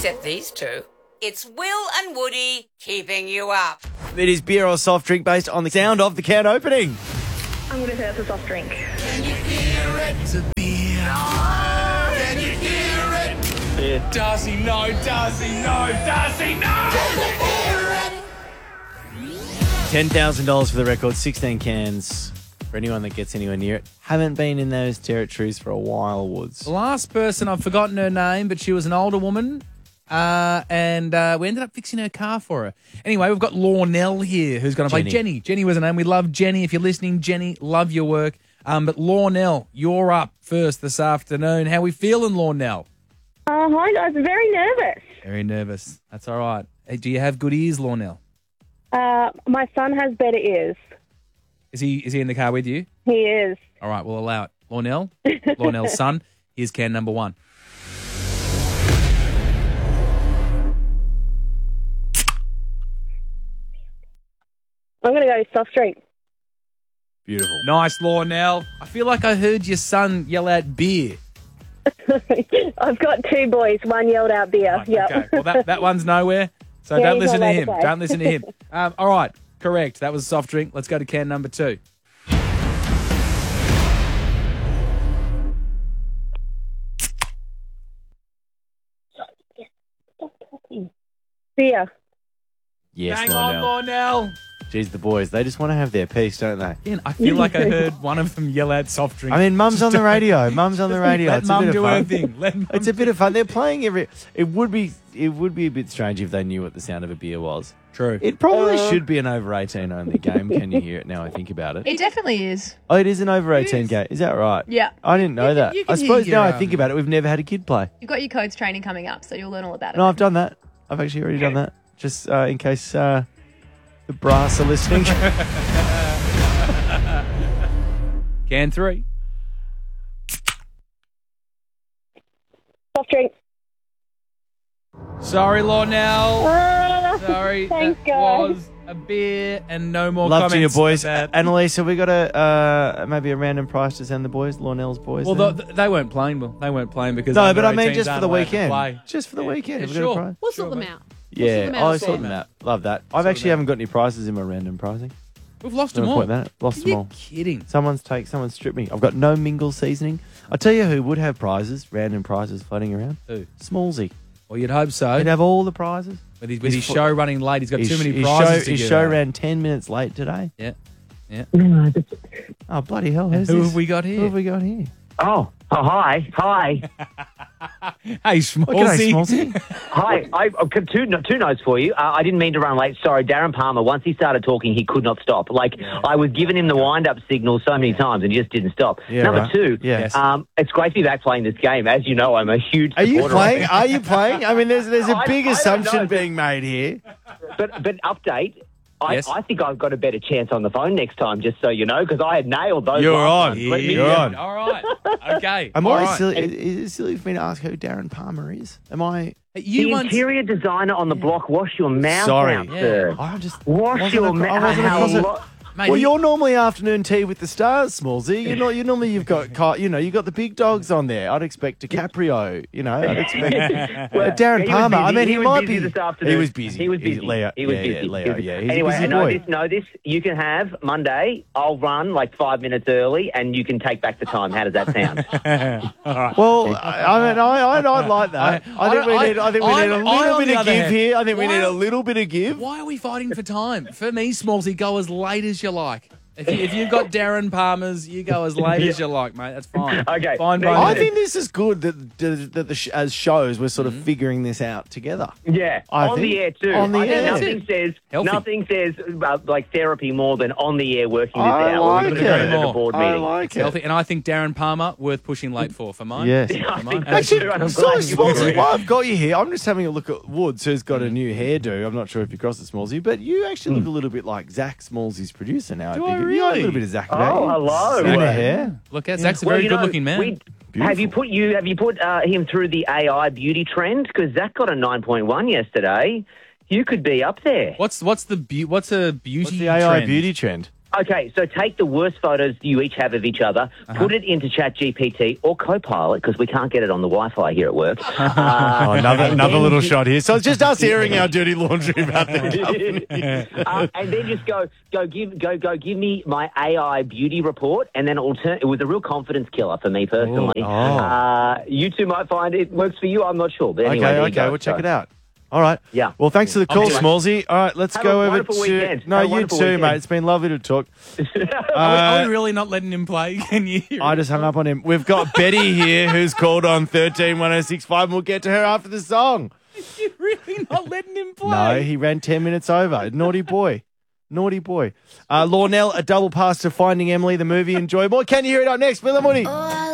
Except these two. It's Will and Woody keeping you up. It is beer or soft drink based on the sound of the can opening. I'm going to say it's a soft drink. Can you hear it? It's a beer. Oh, can you hear it? Yeah. Does he know? Does he know? Does he know? Can you hear it? $10,000 for the record, 16 cans for anyone that gets anywhere near it. Haven't been in those territories for a while, Woods. The last person, I've forgotten her name, but she was an older woman. And we ended up fixing her car for her. Anyway, we've got Lornell here who's going to play Jenny. Jenny was her name. We love Jenny. If you're listening, Jenny, love your work. But Lornell, you're up first this afternoon. How we feeling, Lornell? Hi, guys. Very nervous. Very nervous. That's all right. Hey, do you have good ears, Lornell? My son has better ears. Is he in the car with you? He is. All right, we'll allow it. Lornell, Lornell's son, here's can number 1. I'm going to go soft drink. Beautiful. Nice, Lornell. I feel like I heard your son yell out beer. I've got 2 boys. One yelled out beer. Right, Yep. okay. Well, that one's nowhere, so Yeah, don't he's listen not to allowed him. to play. Don't listen to him. All right, correct. That was a soft drink. Let's go to can number 2. Beer. Yes, Hang Lornell. on, Lornell. Jeez, the boys, they just want to have their piece, don't they? Again, I feel like I heard one of them yell out soft drink. I mean, Mum's on the radio. Mum's on the radio. Let It's Mum a bit do of her fun. thing. Let Mum It's a bit of fun. They're playing every... It would be a bit strange if they knew what the sound of a beer was. True. It probably should be an over 18 only game. Can you hear it now I think about it? It definitely is. Oh, it is an over 18 game. Is that right? Yeah. I didn't know that. you can I suppose hear now your I think about it, we've never had a kid play. You've got your codes training coming up, so you'll learn all about it. No, I've done that. I've actually already done that. Just in case the brass are listening. Can 3. Soft drink. Sorry, Lornell. Sorry. Thanks, that guys. was a beer and no more Love to you, comments. boys. about that. Annalise, have we got maybe a random prize to send the boys? Lornell's boys? Well, then? they weren't playing, Will. They weren't playing because... No, but I under mean 18s just for aren't the allowed to weekend. play. Just for the weekend. Yeah, Have we got a sure. prize? We'll sort them out. Yeah, them out. sort them out. Love that. I actually haven't got any prizes in my random prizing. We've lost Do you them want all. to point that? Lost them You're all. kidding. Someone's stripped me. I've got no mingle seasoning. I tell you who would have prizes, random prizes floating around. Who? Smallsy. Well, you'd hope so. He'd have all the prizes. With his show running late, he's got too many His prizes to His give show out. ran 10 minutes late today. Yeah. Oh, bloody hell. Who's Who this? have we got Who here? have we got here? Oh, hi. Hey, G'day, Schmaltzy. Smallsy. Hi. I've got two notes for you. I didn't mean to run late. Sorry, Darren Palmer, once he started talking, he could not stop. I was giving him the wind-up signal so many times and he just didn't stop. Yeah, Number right. 2, Yes. it's great to be back playing this game. As you know, I'm a huge Are you supporter playing? of Are you playing? I mean, there's a I big don't assumption know. being made here. But update, Yes. I think I've got a better chance on the phone next time, just so you know, because I had nailed those You're last on. ones. Let me- You're on. All right. Okay. Am All I right. silly? Is it silly for me to ask who Darren Palmer is? Am I? You The once... interior designer on the block, wash your mouth Sorry. out, Yeah. sir. I just Wash wasn't your ac- I wasn't mouth. across it. Mate, Well, he- you're normally afternoon tea with the stars, Smallsy. You normally you've got you've got the big dogs on there. I'd expect DiCaprio. I'd expect Darren he was Palmer. I busy. mean, he was might busy be. this afternoon. He was busy. He was busy. Leo. He was Yeah, busy. yeah, He Leo. was- Yeah, he's anyway, a busy boy. know this. You can have Monday. I'll run like 5 minutes early, and you can take back the time. How does that sound? Well, I mean, I'd like that. I think we need a on little the bit of other give hand, here. I think we why- need a little bit of give. Why are we fighting for time? For me, Smallsy, go as late as you like. If you've got Darren Palmer's, you go as late as you like, mate. That's fine. Okay. Fine by I me. think this is good that as shows we're sort of figuring this out together. Yeah, I on think- the air too. on the I think air. nothing says like therapy more than on the air working this I out. like We're gonna it. go to the board I meeting. like It's it. healthy. And I think Darren Palmer, worth pushing late for mine. Yes. I For mine. think And that's Actually, true, and I'm so glad you Smallsy, agree. while I've got you here, I'm just having a look at Woods, who's got a new hairdo. I'm not sure if you crossed it, Smallsy, but you actually look a little bit like Zach, Smallsy's producer now. Do I I think. You got a really? little bit of Zach. Oh, about you. hello. In the hair. Look at Zach's a Well, very you know, good-looking man. Have you put him through the AI beauty trend? Because Zach got a 9.1 yesterday. You could be up there. What's a beauty What's the AI trend? beauty trend? Okay, so take the worst photos you each have of each other, put it into ChatGPT or Copilot, because we can't get it on the Wi-Fi here at work. Another little shot here. So it's just us airing our dirty laundry about the company. And then just go give me my AI beauty report, and then it was a real confidence killer for me personally. You two might find it works for you. I'm not sure, but anyway, there you go. We'll check it out. All right. Yeah. Well, thanks for the call, Smallsy. All right, let's Have go a over wonderful to. weekend. No, Have a you wonderful too, weekend. mate. It's been lovely to talk. Are we really not letting him play? Can you hear I it? just hung up on him. We've got Betty here who's called on 131065. We'll get to her after the song. You're really not letting him play? No, he ran 10 minutes over. Naughty boy. Naughty boy. Lornell, a double pass to Finding Emily, the movie. Enjoy more. Can you hear it up next? Bill and Woody. Oh, I